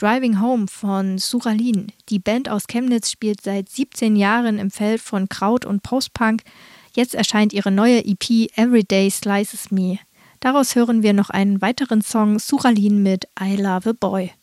Driving Home von Suralin. Die Band aus Chemnitz spielt seit 17 Jahren im Feld von Kraut und Postpunk. Jetzt erscheint ihre neue EP Everyday Slices Me. Daraus hören wir noch einen weiteren Song, Suralin mit I Love a Boy.